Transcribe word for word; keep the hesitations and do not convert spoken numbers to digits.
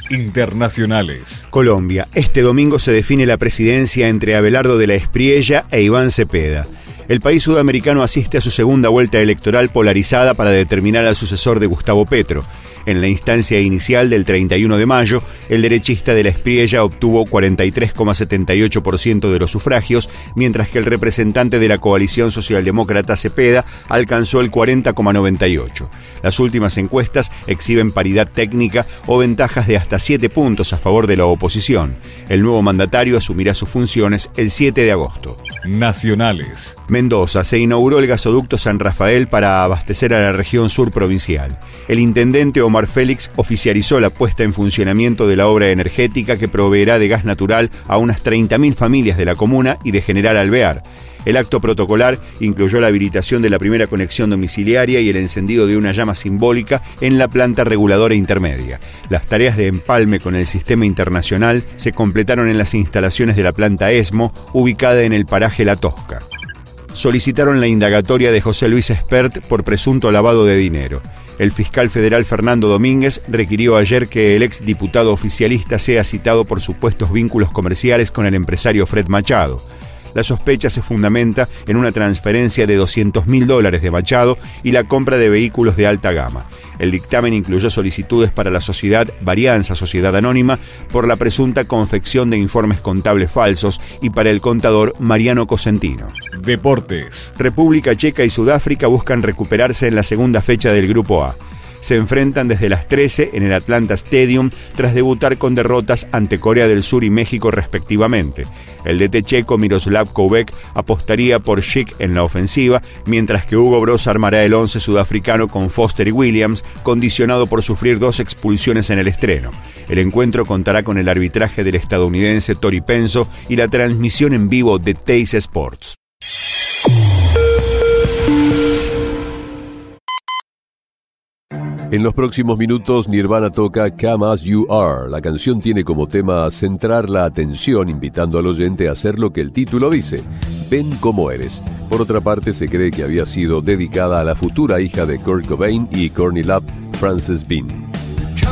Internacionales. Colombia. Este domingo se define la presidencia entre Abelardo de la Espriella e Iván Cepeda. El país sudamericano asiste a su segunda vuelta electoral polarizada para determinar al sucesor de Gustavo Petro. En la instancia inicial del treinta y uno de mayo, el derechista de la Espriella obtuvo cuarenta y tres coma setenta y ocho por ciento de los sufragios, mientras que el representante de la coalición socialdemócrata Cepeda alcanzó el cuarenta coma noventa y ocho por ciento. Las últimas encuestas exhiben paridad técnica o ventajas de hasta siete puntos a favor de la oposición. El nuevo mandatario asumirá sus funciones el siete de agosto. Nacionales. Mendoza. Se inauguró el gasoducto San Rafael para abastecer a la región sur provincial. El intendente Omar Félix oficializó la puesta en funcionamiento de la obra energética que proveerá de gas natural a unas treinta mil familias de la comuna y de General Alvear. El acto protocolar incluyó la habilitación de la primera conexión domiciliaria y el encendido de una llama simbólica en la planta reguladora intermedia. Las tareas de empalme con el sistema internacional se completaron en las instalaciones de la planta ESMO, ubicada en el paraje La Tosca. Solicitaron la indagatoria de José Luis Espert por presunto lavado de dinero. El fiscal federal Fernando Domínguez requirió ayer que el exdiputado oficialista sea citado por supuestos vínculos comerciales con el empresario Fred Machado. La sospecha se fundamenta en una transferencia de doscientos mil dólares de Machado y la compra de vehículos de alta gama. El dictamen incluyó solicitudes para la sociedad Varianza Sociedad Anónima por la presunta confección de informes contables falsos y para el contador Mariano Cosentino. Deportes. República Checa y Sudáfrica buscan recuperarse en la segunda fecha del Grupo A. Se enfrentan desde las trece en el Atlanta Stadium tras debutar con derrotas ante Corea del Sur y México respectivamente. El D T checo Miroslav Koubek apostaría por Schick en la ofensiva, mientras que Hugo Broz armará el once sudafricano con Foster y Williams, condicionado por sufrir dos expulsiones en el estreno. El encuentro contará con el arbitraje del estadounidense Tori Penso y la transmisión en vivo de Teis Sports. En los próximos minutos, Nirvana toca Come As You Are. La canción tiene como tema centrar la atención, invitando al oyente a hacer lo que el título dice: ven como eres. Por otra parte, se cree que había sido dedicada a la futura hija de Kurt Cobain y Courtney Love, Frances Bean.